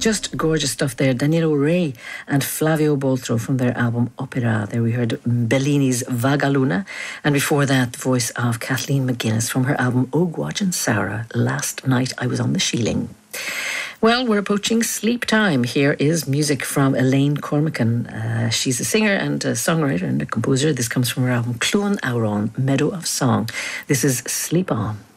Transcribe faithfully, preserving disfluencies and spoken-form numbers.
Just gorgeous stuff there. Danilo Ray and Flavio Boltro from their album Opera. There we heard Bellini's Vagaluna. And before that, the voice of Kathleen McGuinness from her album O Gwajan Sarah, Last Night I Was on the Sheeling. Well, we're approaching sleep time. Here is music from Elaine Cormican. Uh, she's a singer and a songwriter and a composer. This comes from her album Clún Amhrán, Meadow of Song. This is Sleep On.